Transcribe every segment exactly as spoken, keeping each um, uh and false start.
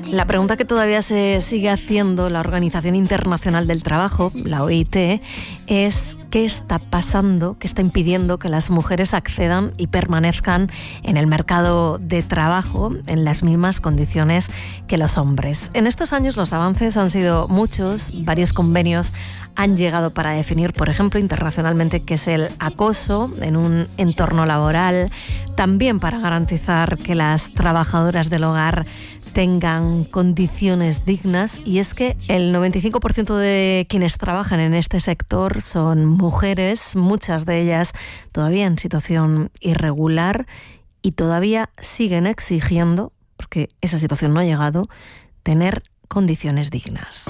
La pregunta que todavía se sigue haciendo la Organización Internacional del Trabajo, la O I T, es qué está pasando, qué está impidiendo que las mujeres accedan y permanezcan en el mercado de trabajo en las mismas condiciones que los hombres. En estos años los avances han sido muchos, varios convenios han llegado para definir, por ejemplo, internacionalmente qué es el acoso en un entorno laboral, también para garantizar que las trabajadoras del hogar tengan condiciones dignas, y es que el noventa y cinco por ciento de quienes trabajan en este sector son mujeres, muchas de ellas todavía en situación irregular, y todavía siguen exigiendo, porque esa situación no ha llegado, tener condiciones dignas.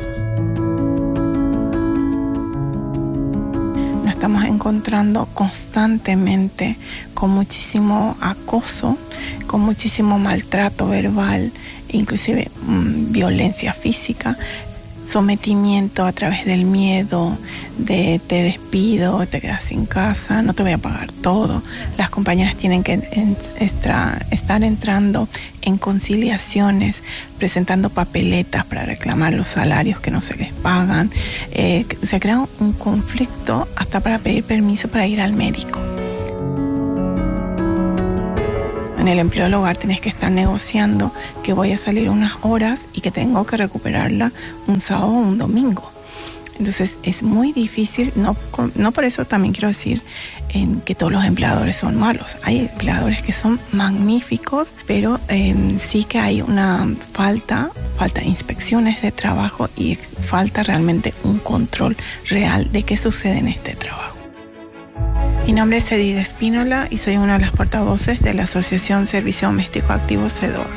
Nos estamos encontrando constantemente con muchísimo acoso, con muchísimo maltrato verbal, inclusive mmm, violencia física, sometimiento a través del miedo, de te despido, te quedas sin casa, no te voy a pagar todo. Las compañeras tienen que en, extra, estar entrando en conciliaciones, presentando papeletas para reclamar los salarios que no se les pagan. Eh, se crea un conflicto hasta para pedir permiso para ir al médico. En el empleo del hogar tenés que estar negociando que voy a salir unas horas y que tengo que recuperarla un sábado o un domingo. Entonces es muy difícil, no, no por eso también quiero decir en que todos los empleadores son malos. Hay empleadores que son magníficos, pero eh, sí que hay una falta, falta de inspecciones de trabajo y falta realmente un control real de qué sucede en este trabajo. Mi nombre es Edith Espínola y soy una de las portavoces de la Asociación Servicio Doméstico Activo CEDOR.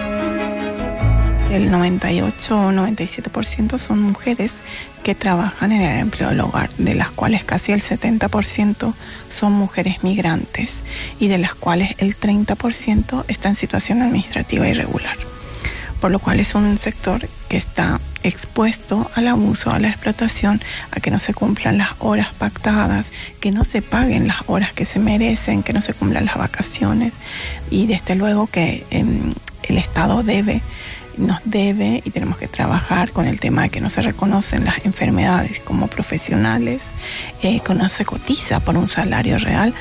El noventa y ocho o noventa y siete por ciento son mujeres que trabajan en el empleo del hogar, de las cuales casi el setenta por ciento son mujeres migrantes y de las cuales el treinta por ciento está en situación administrativa irregular, por lo cual es un sector que está expuesto al abuso, a la explotación, a que no se cumplan las horas pactadas, que no se paguen las horas que se merecen, que no se cumplan las vacaciones, y desde luego que eh, el Estado debe, nos debe, y tenemos que trabajar con el tema de que no se reconocen las enfermedades como profesionales, eh, que no se cotiza por un salario real.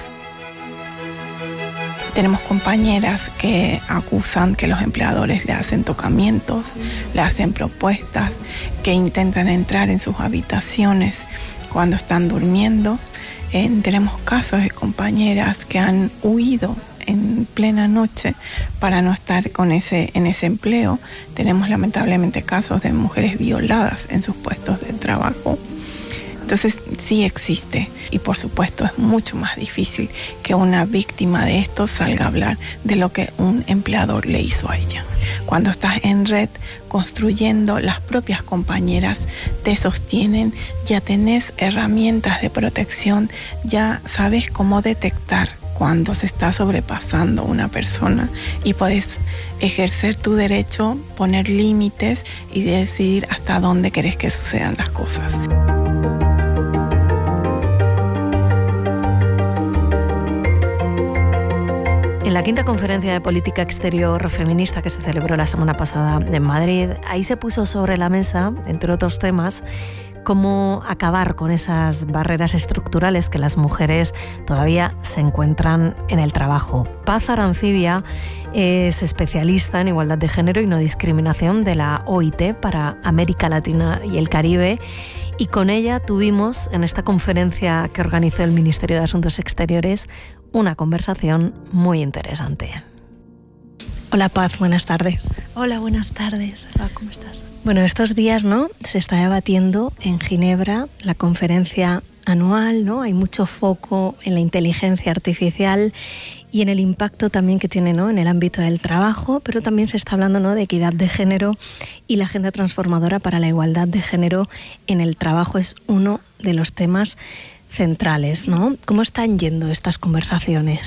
Tenemos compañeras que acusan que los empleadores le hacen tocamientos, le hacen propuestas, que intentan entrar en sus habitaciones cuando están durmiendo. Eh, tenemos casos de compañeras que han huido en plena noche para no estar con ese, en ese empleo. Tenemos lamentablemente casos de mujeres violadas en sus puestos de trabajo. Entonces sí existe, y por supuesto es mucho más difícil que una víctima de esto salga a hablar de lo que un empleador le hizo a ella. Cuando estás en red construyendo, las propias compañeras te sostienen, ya tenés herramientas de protección, ya sabes cómo detectar cuando se está sobrepasando una persona y podés ejercer tu derecho, poner límites y decidir hasta dónde querés que sucedan las cosas. En la quinta conferencia de política exterior feminista que se celebró la semana pasada en Madrid, ahí se puso sobre la mesa, entre otros temas, cómo acabar con esas barreras estructurales que las mujeres todavía se encuentran en el trabajo. Paz Arancibia es especialista en igualdad de género y no discriminación de la O I T para América Latina y el Caribe, y con ella tuvimos en esta conferencia que organizó el Ministerio de Asuntos Exteriores una conversación muy interesante. Hola Paz, buenas tardes. Hola, buenas tardes. ¿Cómo estás? Bueno, estos días, ¿no?, se está debatiendo en Ginebra la conferencia anual, ¿no? Hay mucho foco en la inteligencia artificial y en el impacto también que tiene, ¿no?, en el ámbito del trabajo, pero también se está hablando, ¿no?, de equidad de género, y la agenda transformadora para la igualdad de género en el trabajo es uno de los temas centrales, ¿no? ¿Cómo están yendo estas conversaciones?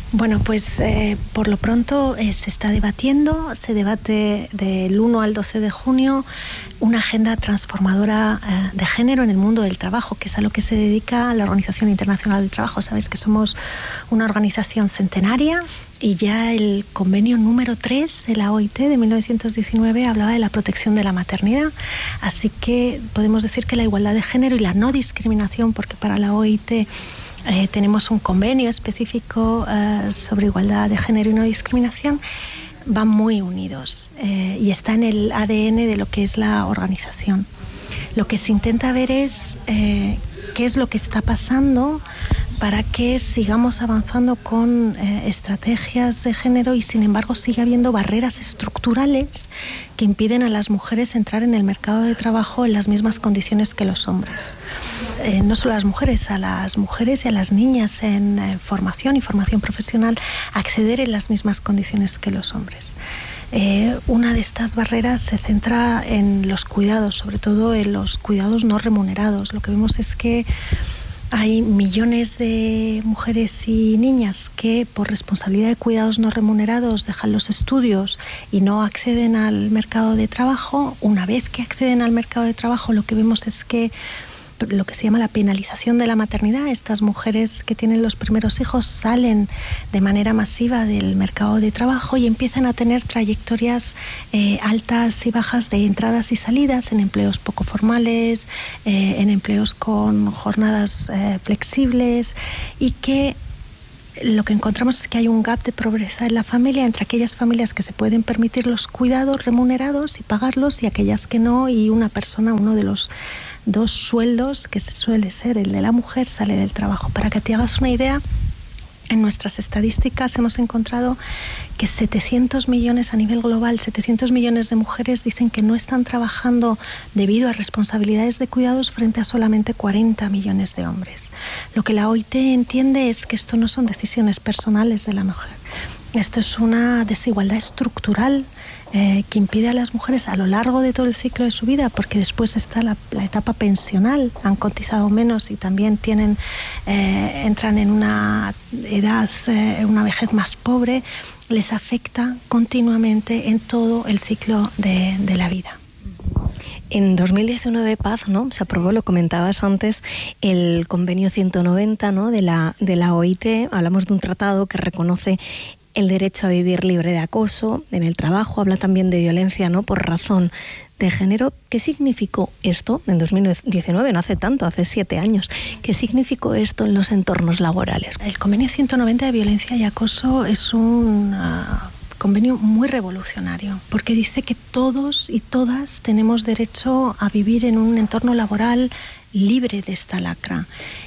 Bueno, pues eh, por lo pronto eh, se está debatiendo, se debate del uno al doce de junio una agenda transformadora eh, de género en el mundo del trabajo, que es a lo que se dedica la Organización Internacional del Trabajo. Sabéis que somos una organización centenaria y ya el convenio número tres de la O I T de mil novecientos diecinueve hablaba de la protección de la maternidad. Así que podemos decir que la igualdad de género y la no discriminación, porque para la O I T Eh, tenemos un convenio específico eh, sobre igualdad de género y no discriminación, van muy unidos eh, y está en el A D N de lo que es la organización. Lo que se intenta ver es eh, qué es lo que está pasando para que sigamos avanzando con eh, estrategias de género y sin embargo sigue habiendo barreras estructurales que impiden a las mujeres entrar en el mercado de trabajo en las mismas condiciones que los hombres. Eh, no solo a las mujeres, a las mujeres y a las niñas en eh, formación y formación profesional acceder en las mismas condiciones que los hombres. Eh, una de estas barreras se centra en los cuidados, sobre todo en los cuidados no remunerados. Lo que vemos es que hay millones de mujeres y niñas que por responsabilidad de cuidados no remunerados dejan los estudios y no acceden al mercado de trabajo. Una vez que acceden al mercado de trabajo, lo que vemos es que lo que se llama la penalización de la maternidad. Estas mujeres que tienen los primeros hijos salen de manera masiva del mercado de trabajo y empiezan a tener trayectorias eh, altas y bajas de entradas y salidas en empleos poco formales, eh, en empleos con jornadas eh, flexibles, y que lo que encontramos es que hay un gap de pobreza en la familia entre aquellas familias que se pueden permitir los cuidados remunerados y pagarlos y aquellas que no, y una persona, uno de los dos sueldos que se suele ser el de la mujer, sale del trabajo. Para que te hagas una idea, en nuestras estadísticas hemos encontrado que setecientos millones a nivel global, setecientos millones de mujeres dicen que no están trabajando debido a responsabilidades de cuidados frente a solamente cuarenta millones de hombres. Lo que la O I T entiende es que esto no son decisiones personales de la mujer. Esto es una desigualdad estructural eh, que impide a las mujeres a lo largo de todo el ciclo de su vida, porque después está la, la etapa pensional, han cotizado menos y también tienen, eh, entran en una edad, eh, una vejez más pobre, les afecta continuamente en todo el ciclo de, de la vida. En dos mil diecinueve, Paz, ¿no? Se aprobó, lo comentabas antes, el convenio ciento noventa, ¿no? de la, de la O I T. Hablamos de un tratado que reconoce el derecho a vivir libre de acoso en el trabajo, habla también de violencia, ¿no? por razón de género. ¿Qué significó esto en dos mil diecinueve? No hace tanto, hace siete años. ¿Qué significó esto en los entornos laborales? El convenio ciento noventa de violencia y acoso es un uh, convenio muy revolucionario, porque dice que todos y todas tenemos derecho a vivir en un entorno laboral libre de esta lacra,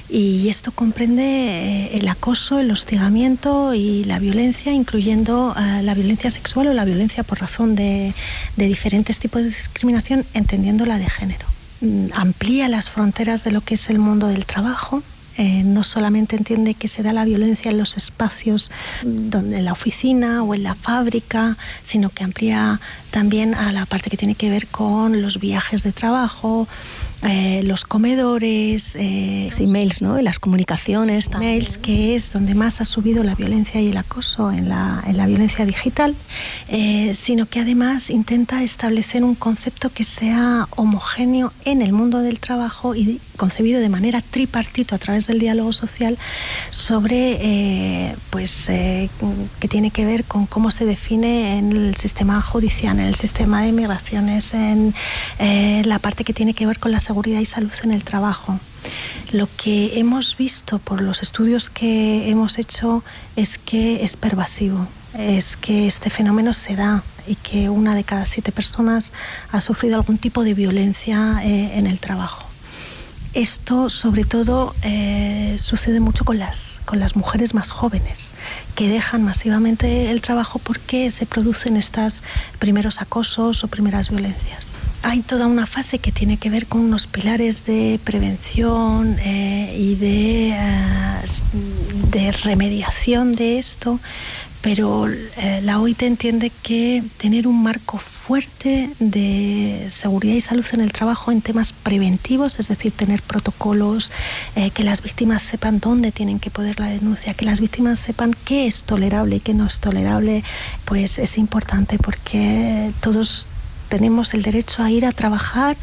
y esto comprende eh, el acoso, el hostigamiento y la violencia, incluyendo eh, la violencia sexual o la violencia por razón de, de diferentes tipos de discriminación, entendiendo la de género. Mm, amplía las fronteras de lo que es el mundo del trabajo. Eh, no solamente entiende que se da la violencia en los espacios donde, en la oficina o en la fábrica, sino que amplía también a la parte que tiene que ver con los viajes de trabajo, eh, los comedores, eh, los emails, ¿no? Y las comunicaciones. Los emails, que es donde más ha subido la violencia y el acoso en la, en la violencia digital, eh, sino que además intenta establecer un concepto que sea homogéneo en el mundo del trabajo y concebido de manera tripartito a través del diálogo social sobre, eh, pues, eh, que tiene que ver con cómo se define en el sistema judicial, en el sistema de migraciones, en eh, la parte que tiene que ver con la seguridad y salud en el trabajo. Lo que hemos visto por los estudios que hemos hecho es que es pervasivo, es que este fenómeno se da y que una de cada siete personas ha sufrido algún tipo de violencia eh, en el trabajo. Esto, sobre todo, eh, sucede mucho con las, con las mujeres más jóvenes, que dejan masivamente el trabajo porque se producen estos primeros acosos o primeras violencias. Hay toda una fase que tiene que ver con unos pilares de prevención eh, y de, uh, de remediación de esto, pero eh, la O I T entiende que tener un marco fuerte de seguridad y salud en el trabajo en temas preventivos, es decir, tener protocolos, eh, que las víctimas sepan dónde tienen que poner la denuncia, que las víctimas sepan qué es tolerable y qué no es tolerable, pues es importante, porque todos tenemos el derecho a ir a trabajar,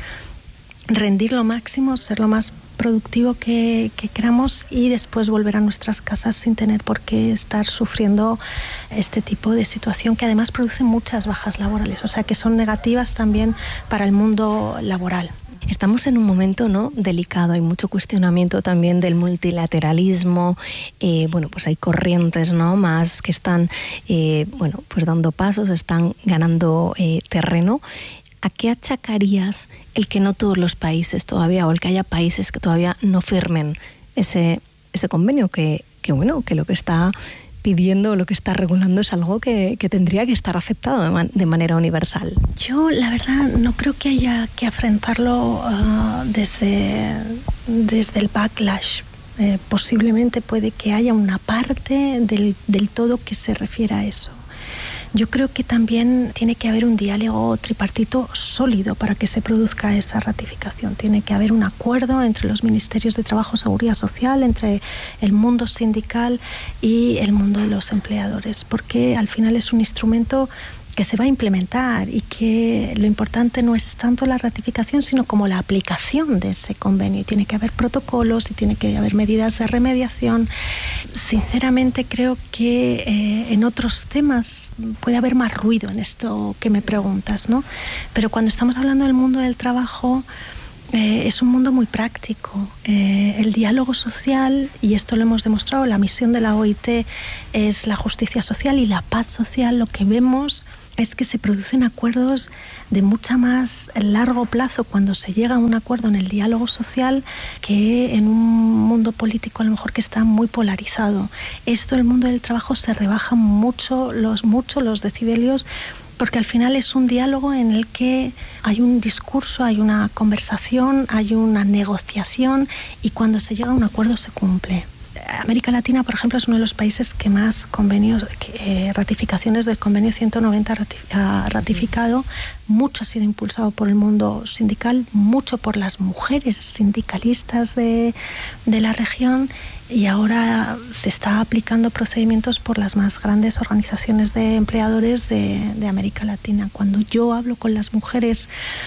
rendir lo máximo, ser lo más productivo que, que queramos y después volver a nuestras casas sin tener por qué estar sufriendo este tipo de situación, que además produce muchas bajas laborales, o sea que son negativas también para el mundo laboral. Estamos en un momento, ¿no?, delicado, hay mucho cuestionamiento también del multilateralismo, eh, bueno, pues hay corrientes, ¿no?, más que están, eh, bueno, pues dando pasos, están ganando eh, terreno. ¿A qué achacarías el que no todos los países todavía, o el que haya países que todavía no firmen ese, ese convenio, que, que bueno, que lo que está pidiendo, lo que está regulando es algo que, que tendría que estar aceptado de, man, de manera universal? Yo, la verdad, no creo que haya que afrontarlo uh, desde, desde el backlash. Eh, posiblemente puede que haya una parte del, del todo que se refiera a eso. Yo creo que también tiene que haber un diálogo tripartito sólido para que se produzca esa ratificación. Tiene que haber un acuerdo entre los ministerios de Trabajo y Seguridad Social, entre el mundo sindical y el mundo de los empleadores, porque al final es un instrumento que se va a implementar y que lo importante no es tanto la ratificación, sino como la aplicación de ese convenio. Y tiene que haber protocolos y tiene que haber medidas de remediación. Sinceramente creo que eh, en otros temas puede haber más ruido en esto que me preguntas, ¿no? Pero cuando estamos hablando del mundo del trabajo, Eh, es un mundo muy práctico. Eh, el diálogo social, y esto lo hemos demostrado, la misión de la O I T es la justicia social y la paz social. Lo que vemos es que se producen acuerdos de mucha más largo plazo cuando se llega a un acuerdo en el diálogo social que en un mundo político a lo mejor que está muy polarizado. Esto, el mundo del trabajo, se rebajan mucho los, mucho los decibelios, porque al final es un diálogo en el que hay un discurso, hay una conversación, hay una negociación, y cuando se llega a un acuerdo se cumple. América Latina, por ejemplo, es uno de los países que más convenios, eh, ratificaciones del convenio ciento noventa ha ratificado. Mucho ha sido impulsado por el mundo sindical, mucho por las mujeres sindicalistas de, de la región, y ahora se está aplicando procedimientos por las más grandes organizaciones de empleadores de, de América Latina. Cuando yo hablo con las mujeres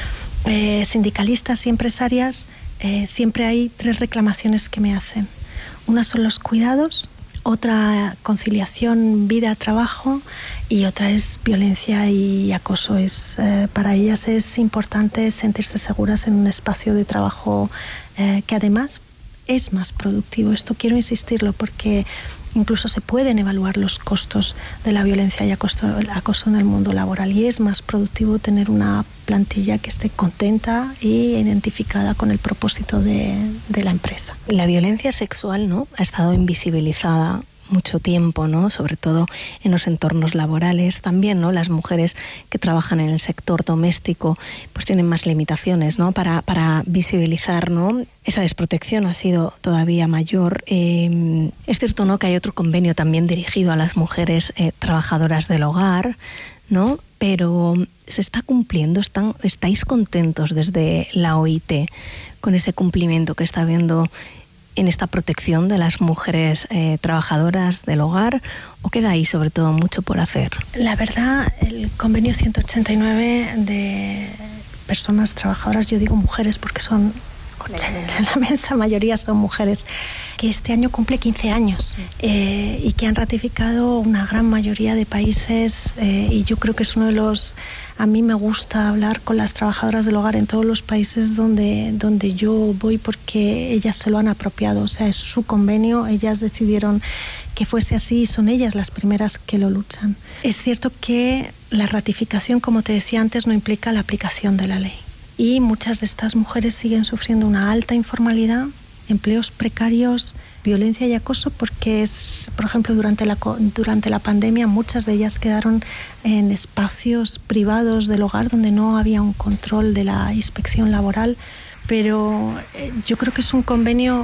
eh, sindicalistas y empresarias, eh, siempre hay tres reclamaciones que me hacen. Una son los cuidados, otra conciliación vida-trabajo, y otra es violencia y acoso. Es, eh, para ellas es importante sentirse seguras en un espacio de trabajo eh, que además es más productivo. Esto quiero insistirlo porque incluso se pueden evaluar los costos de la violencia y acoso, acoso en el mundo laboral, y es más productivo tener una plantilla que esté contenta y identificada con el propósito de, de la empresa. La violencia sexual, ¿no?, ha estado invisibilizada mucho tiempo, ¿no?, sobre todo en los entornos laborales. También, ¿no?, las mujeres que trabajan en el sector doméstico pues tienen más limitaciones, ¿no?, para, para visibilizar, ¿no?, esa desprotección ha sido todavía mayor. Eh, es cierto, ¿no?, que hay otro convenio también dirigido a las mujeres eh, trabajadoras del hogar, ¿no?, pero ¿se está cumpliendo? ¿Están, ¿Estáis contentos desde la O I T con ese cumplimiento que está habiendo en esta protección de las mujeres eh, trabajadoras del hogar, o queda ahí sobre todo mucho por hacer? La verdad, el convenio ciento ochenta y nueve de personas trabajadoras, yo digo mujeres porque son la inmensa mayoría son mujeres, que este año cumple quince años eh, y que han ratificado una gran mayoría de países, eh, y yo creo que es uno de los... A mí me gusta hablar con las trabajadoras del hogar en todos los países donde, donde yo voy, porque ellas se lo han apropiado. O sea, es su convenio, ellas decidieron que fuese así y son ellas las primeras que lo luchan. Es cierto que la ratificación, como te decía antes, no implica la aplicación de la ley. Y muchas de estas mujeres siguen sufriendo una alta informalidad, empleos precarios, violencia y acoso, porque es, por ejemplo, durante la, durante la pandemia muchas de ellas quedaron en espacios privados del hogar donde no había un control de la inspección laboral. Pero eh, yo creo que es un convenio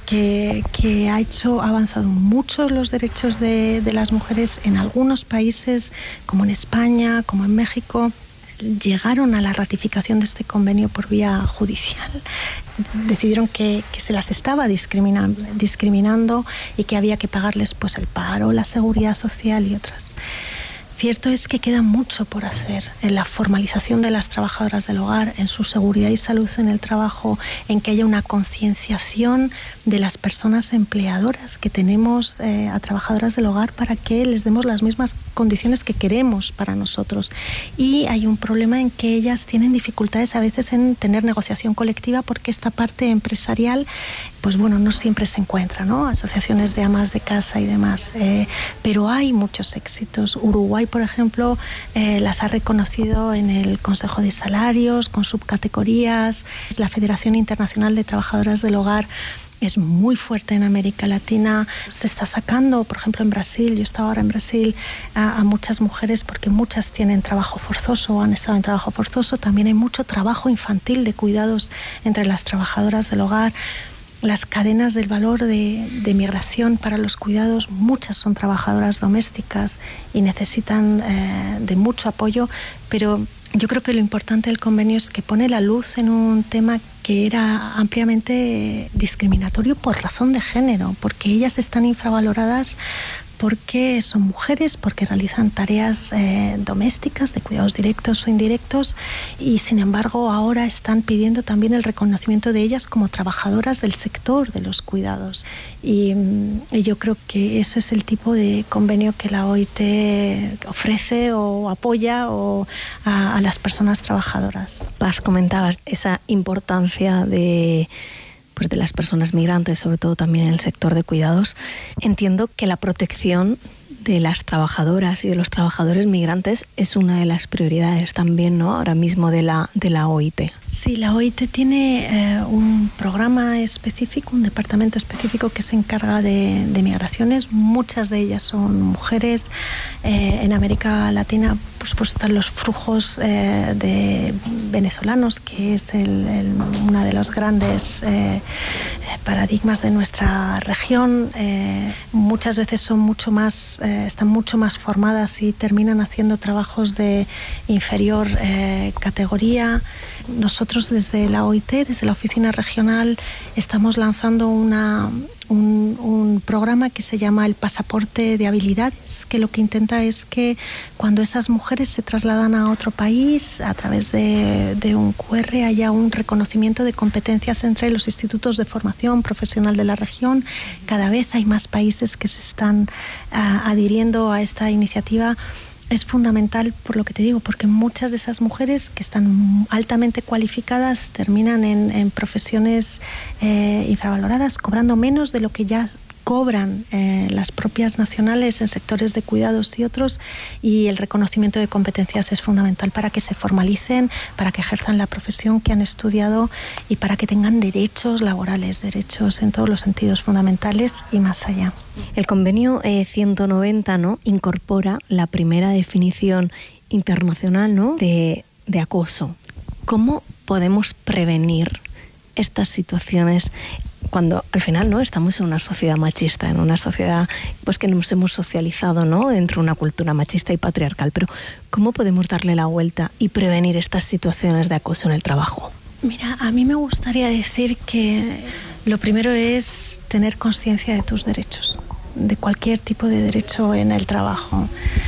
que, que ha hecho, ha avanzado mucho los derechos de, de las mujeres en algunos países, como en España, como en México. Llegaron a la ratificación de este convenio por vía judicial. Decidieron que, que se las estaba discriminando, discriminando y que había que pagarles pues el paro, la seguridad social y otras. Cierto es que queda mucho por hacer en la formalización de las trabajadoras del hogar, en su seguridad y salud en el trabajo, en que haya una concienciación de las personas empleadoras que tenemos eh, a trabajadoras del hogar para que les demos las mismas condiciones que queremos para nosotros. Y hay un problema en que ellas tienen dificultades a veces en tener negociación colectiva porque esta parte empresarial, pues bueno, no siempre se encuentra, ¿no? Asociaciones de amas de casa y demás. Eh, pero hay muchos éxitos. Uruguay, por ejemplo, eh, las ha reconocido en el Consejo de Salarios, con subcategorías. La Federación Internacional de Trabajadoras del Hogar es muy fuerte en América Latina. Se está sacando, por ejemplo, en Brasil, yo estaba ahora en Brasil, a, a muchas mujeres porque muchas tienen trabajo forzoso o han estado en trabajo forzoso. También hay mucho trabajo infantil de cuidados entre las trabajadoras del hogar. Las cadenas del valor de, de migración para los cuidados, muchas son trabajadoras domésticas y necesitan eh, de mucho apoyo, pero yo creo que lo importante del convenio es que pone la luz en un tema que era ampliamente discriminatorio por razón de género, porque ellas están infravaloradas porque son mujeres, porque realizan tareas eh, domésticas, de cuidados directos o indirectos, y sin embargo ahora están pidiendo también el reconocimiento de ellas como trabajadoras del sector de los cuidados. Y, y yo creo que ese es el tipo de convenio que la O I T ofrece o apoya o a, a las personas trabajadoras. Paz, comentabas esa importancia de... pues de las personas migrantes, sobre todo también en el sector de cuidados. Entiendo que la protección de las trabajadoras y de los trabajadores migrantes es una de las prioridades también, ¿no?, ahora mismo de la, de la O I T. Sí, la O I T tiene eh, un programa específico, un departamento específico que se encarga de, de migraciones. Muchas de ellas son mujeres. Eh, en América Latina, por supuesto, están los flujos eh, de venezolanos, que es el, el, uno de los grandes eh, paradigmas de nuestra región. Eh, muchas veces son mucho más, eh, están mucho más formadas y terminan haciendo trabajos de inferior eh, categoría. Nosotros desde la O I T, desde la oficina regional, estamos lanzando una, un, un programa que se llama el Pasaporte de Habilidades, que lo que intenta es que cuando esas mujeres se trasladan a otro país, a través de, de un Q R, haya un reconocimiento de competencias entre los institutos de formación profesional de la región. Cada vez hay más países que se están uh, adhiriendo a esta iniciativa. Es fundamental, por lo que te digo, porque muchas de esas mujeres que están altamente cualificadas terminan en, en profesiones eh, infravaloradas, cobrando menos de lo que ya cobran eh, las propias nacionales en sectores de cuidados y otros, y el reconocimiento de competencias es fundamental para que se formalicen, para que ejerzan la profesión que han estudiado y para que tengan derechos laborales, derechos en todos los sentidos fundamentales y más allá. El convenio eh, ciento noventa, ¿no?, incorpora la primera definición internacional, ¿no?, de, de acoso. ¿Cómo podemos prevenir estas situaciones cuando al final, ¿no?, estamos en una sociedad machista, en una sociedad pues que nos hemos socializado, ¿no?, dentro de una cultura machista y patriarcal? Pero ¿cómo podemos darle la vuelta y prevenir estas situaciones de acoso en el trabajo? Mira, a mí me gustaría decir que lo primero es tener conciencia de tus derechos, de cualquier tipo de derecho en el trabajo.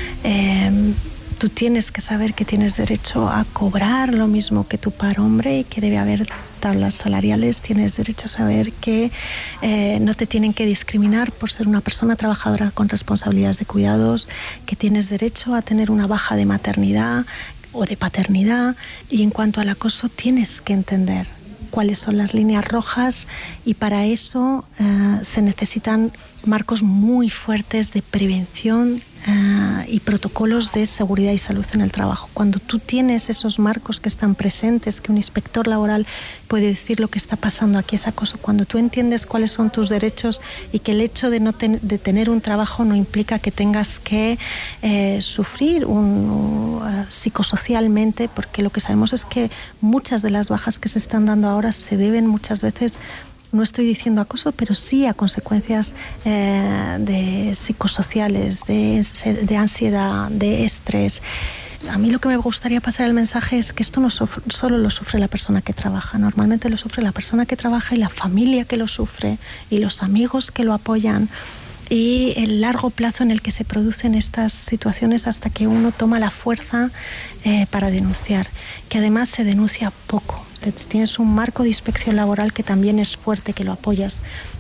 Eh, tú tienes que saber que tienes derecho a cobrar lo mismo que tu par hombre y que debe haber tablas salariales. Tienes derecho a saber que eh, no te tienen que discriminar por ser una persona trabajadora con responsabilidades de cuidados, que tienes derecho a tener una baja de maternidad o de paternidad. Y en cuanto al acoso, tienes que entender cuáles son las líneas rojas, y para eso eh, se necesitan marcos muy fuertes de prevención uh, y protocolos de seguridad y salud en el trabajo. Cuando tú tienes esos marcos que están presentes, que un inspector laboral puede decir lo que está pasando aquí es acoso, cuando tú entiendes cuáles son tus derechos y que el hecho de, no ten, de tener un trabajo no implica que tengas que eh, sufrir un, uh, psicosocialmente, porque lo que sabemos es que muchas de las bajas que se están dando ahora se deben muchas veces no estoy diciendo acoso, pero sí a consecuencias eh, de psicosociales, de, de ansiedad, de estrés. A mí lo que me gustaría pasar el mensaje es que esto no sufre, solo lo sufre la persona que trabaja, normalmente lo sufre la persona que trabaja y la familia que lo sufre y los amigos que lo apoyan, y el largo plazo en el que se producen estas situaciones hasta que uno toma la fuerza eh, para denunciar, que además se denuncia poco. Tienes un marco de inspección laboral que también es fuerte, que lo apoyas,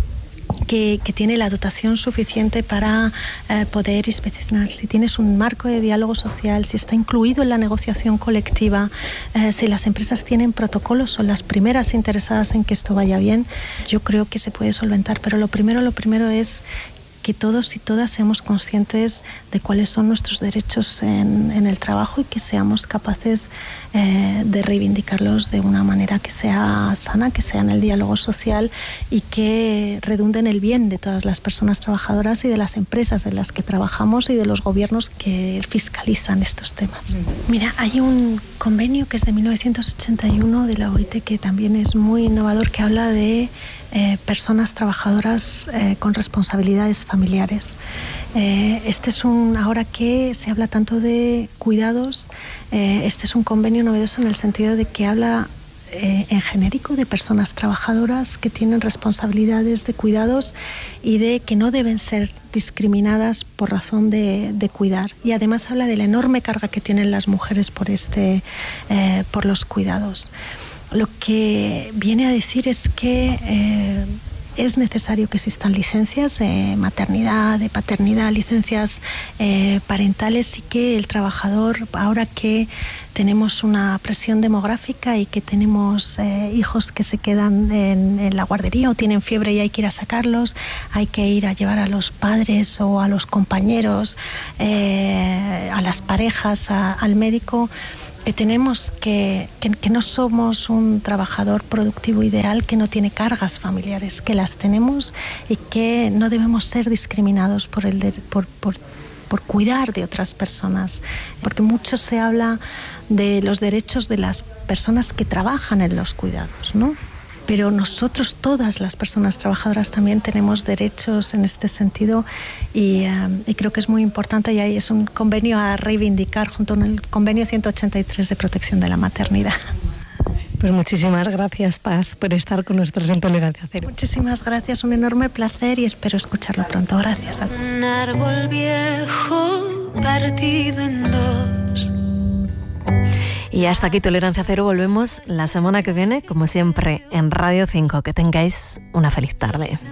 Que, que tiene la dotación suficiente para eh, poder inspeccionar. Si tienes un marco de diálogo social, si está incluido en la negociación colectiva, eh, si las empresas tienen protocolos, son las primeras interesadas en que esto vaya bien, yo creo que se puede solventar. Pero lo primero, lo primero es que todos y todas seamos conscientes de cuáles son nuestros derechos en, en el trabajo y que seamos capaces eh, de reivindicarlos de una manera que sea sana, que sea en el diálogo social y que redunde en el bien de todas las personas trabajadoras y de las empresas en las que trabajamos y de los gobiernos que fiscalizan estos temas. Mira, hay un convenio que es de mil novecientos ochenta y uno de la O I T que también es muy innovador, que habla de Eh, personas trabajadoras eh, con responsabilidades familiares. Eh, este es un, ahora que se habla tanto de cuidados, eh, este es un convenio novedoso en el sentido de que habla eh, en genérico de personas trabajadoras que tienen responsabilidades de cuidados y de que no deben ser discriminadas por razón de, de cuidar. Y además habla de la enorme carga que tienen las mujeres por, este, eh, por los cuidados. Lo que viene a decir es que eh, es necesario que existan licencias de maternidad, de paternidad, licencias eh, parentales, y que el trabajador, ahora que tenemos una presión demográfica y que tenemos eh, hijos que se quedan en, en la guardería o tienen fiebre y hay que ir a sacarlos, hay que ir a llevar a los padres o a los compañeros, eh, a las parejas, a, al médico, que tenemos que, que, que no somos un trabajador productivo ideal que no tiene cargas familiares, que las tenemos y que no debemos ser discriminados por, el de, por, por, por cuidar de otras personas, porque mucho se habla de los derechos de las personas que trabajan en los cuidados, ¿no? Pero nosotros, todas las personas trabajadoras, también tenemos derechos en este sentido y, um, y creo que es muy importante, y ahí es un convenio a reivindicar junto con el convenio ciento ochenta y tres de protección de la maternidad. Pues muchísimas gracias, Paz, por estar con nosotros en Tolerancia Cero. Muchísimas gracias, un enorme placer y espero escucharlo pronto. Gracias a ti. Un árbol viejo partido en dos. Y hasta aquí Tolerancia Cero, volvemos la semana que viene, como siempre, en Radio cinco. Que tengáis una feliz tarde.